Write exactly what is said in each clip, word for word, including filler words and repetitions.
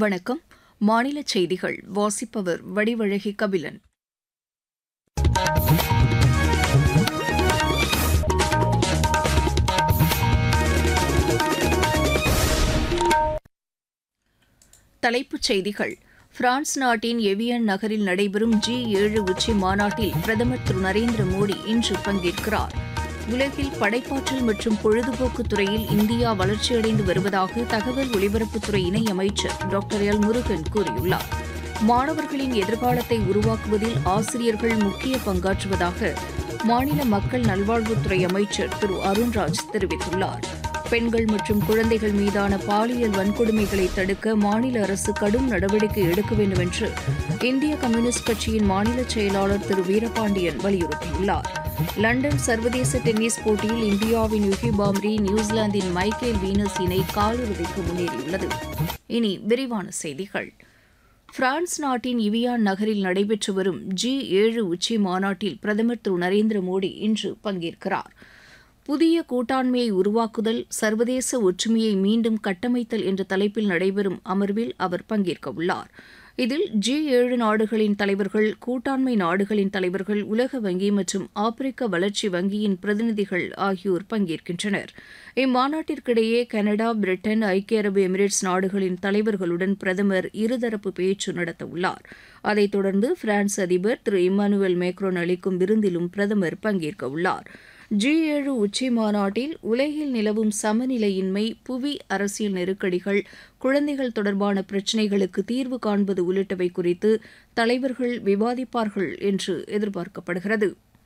வணக்கம். மாநில செய்திகள் வாசிப்பவர் வடிவழகி கபிலன். தலைப்புச் செய்திகள். பிரான்ஸ் நாட்டின் எவியன் நகரில் நடைபெறும் ஜி ஏழு உச்சி மாநாட்டில் பிரதமர் திரு நரேந்திர மோடி இன்று பங்கேற்கிறார். உலகில் படைப்பாற்றல் மற்றும் பொழுதுபோக்கு துறையில் இந்தியா வளர்ச்சியடைந்து வருவதாக தகவல் ஒலிபரப்புத்துறை இணையமைச்சர் டாக்டர் எல் முருகன் கூறியுள்ளார். மாணவர்களின் எதிர்காலத்தை உருவாக்குவதில் ஆசிரியர்கள் முக்கிய பங்காற்றுவதாக மாநில மக்கள் நல்வாழ்வுத்துறை அமைச்சர் திரு அருண்ராஜ் தெரிவித்துள்ளார். பெண்கள் மற்றும் குழந்தைகள் மீதான பாலியல் வன்கொடுமைகளை தடுக்க மாநில அரசு கடும் நடவடிக்கை எடுக்க வேண்டும் என்று இந்திய கம்யூனிஸ்ட் கட்சியின் மாநில செயலாளர் திரு வீரபாண்டியன் வலியுறுத்தியுள்ளார். லண்டன் சர்வதேச டென்னிஸ் போட்டியில் இந்தியாவின் யுகி பாம்ரி நியூசிலாந்தின் மைக்கேல் வீனஸ் இணை காலிறுதிக்கு முன்னேறியுள்ளது. இனி விரிவான செய்திகள். பிரான்ஸ் நாட்டின் இவியான் நகரில் நடைபெற்று வரும் ஜி ஏழு உச்சி மாநாட்டில் பிரதமர் திரு நரேந்திர மோடி இன்று பங்கேற்கிறார். புதிய கூட்டாண்மையை உருவாக்குதல், சர்வதேச ஒற்றுமையை மீண்டும் கட்டமைத்தல் என்ற தலைப்பில் நடைபெறும் அமர்வில் அவர் பங்கேற்க உள்ளார். இதில் ஜி ஏழு நாடுகளின் தலைவர்கள், கூட்டாண்மை நாடுகளின் தலைவர்கள், உலக வங்கி மற்றும் ஆப்பிரிக்க வளர்ச்சி வங்கியின் பிரதிநிதிகள் ஆகியோர் பங்கேற்கின்றனர். இம்மாநாட்டிற்கிடையே கனடா, பிரிட்டன், ஐக்கிய அரபு எமிரேட்ஸ் நாடுகளின் தலைவர்களுடன் பிரதமர் இருதரப்பு பேச்சு நடத்தவுள்ளார். அதைத் தொடர்ந்து பிரான்ஸ் அதிபர் திரு இம்மானுவேல் மேக்ரோன் அளிக்கும் விருந்திலும் பிரதமர் பங்கேற்கவுள்ளார். ஜி ஏழு உச்சி மாநாட்டில் உலகில் நிலவும் சமநிலையின்மை, புவி அரசியல் நெருக்கடிகள், குழந்தைகள் தொடர்பான பிரச்சினைகளுக்கு தீர்வு காண்பது உள்ளிட்டவை குறித்து தலைவர்கள் விவாதிப்பார்கள் என்று எதிர்பார்க்கப்படுகிறது.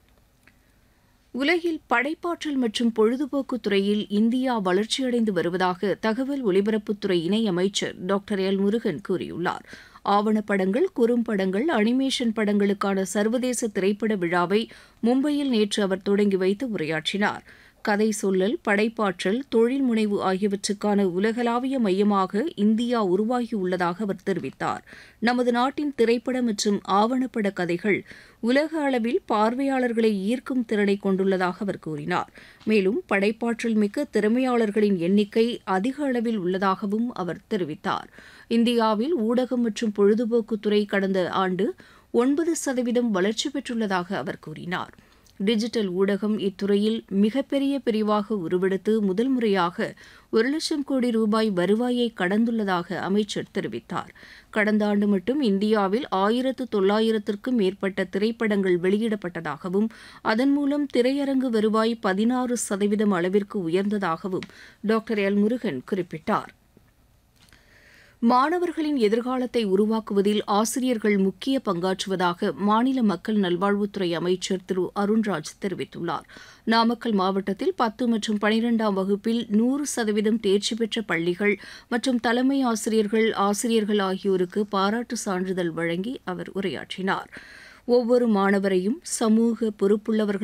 உலகில் படைப்பாற்றல் மற்றும் பொழுதுபோக்கு துறையில் இந்தியா வளர்ச்சியடைந்து வருவதாக தகவல் ஒலிபரப்புத்துறை இணையமைச்சர் டாக்டர் எல் முருகன் கூறியுள்ளார். ஆவணப்படங்கள், குறும்படங்கள், அனிமேஷன் படங்களுக்கான சர்வதேச திரைப்பட விழாவை மும்பையில் நேற்று அவர் தொடங்கி வைத்து உரையாற்றினார். கதை சொல்லல், படைப்பாற்றல், தொழில் முனைவு ஆகியவற்றுக்கான உலகளாவிய மையமாக இந்தியா உருவாகியுள்ளதாக அவர் தெரிவித்தார். நமது நாட்டின் திரைப்பட மற்றும் ஆவணப்பட கதைகள் உலக அளவில் பார்வையாளர்களை ஈர்க்கும் திறனை கொண்டுள்ளதாக அவர் கூறினார். மேலும் படைப்பாற்றல் மிக்க திறமையாளர்களின் எண்ணிக்கை அதிக அளவில் உள்ளதாகவும் அவர் தெரிவித்தார். இந்தியாவில் ஊடகம் மற்றும் பொழுதுபோக்குத்துறை கடந்த ஆண்டு ஒன்பது சதவீதம் வளர்ச்சி பெற்றுள்ளதாக அவர் கூறினார். டிஜிட்டல் ஊடகம் இத்துறையில் மிகப்பெரிய பிரிவாக உருவெடுத்து முதல் முறையாக ஒரு லட்சம் கோடி ரூபாய் வருவாயை கடந்துள்ளதாக அமைச்சர் தெரிவித்தார். கடந்த ஆண்டு மட்டும் இந்தியாவில் ஆயிரத்து தொள்ளாயிரத்திற்கும் மேற்பட்ட திரைப்படங்கள் வெளியிடப்பட்டதாகவும் அதன் மூலம் திரையரங்கு வருவாய் பதினாறு சதவீதம் அளவிற்கு உயர்ந்ததாகவும் டாக்டர் எல் முருகன் குறிப்பிட்டார். மாணவர்களின் எதிர்காலத்தை உருவாக்குவதில் ஆசிரியர்கள் முக்கிய பங்காற்றுவதாக மாநில மக்கள் நல்வாழ்வுத்துறை அமைச்சர் திரு அருண்ராஜ் தெரிவித்துள்ளார். நாமக்கல் மாவட்டத்தில் பத்து மற்றும் பனிரெண்டாம் வகுப்பில் நூறு சதவீதம் தேர்ச்சி பெற்ற பள்ளிகள் மற்றும் தலைமை ஆசிரியர்கள், ஆசிரியர்கள் ஆகியோருக்கு பாராட்டு சான்றிதழ் வழங்கி அவர் உரையாற்றினார். ஒவ்வொரு மாணவரையும் சமூக பொறுப்புள்ளவர்கள்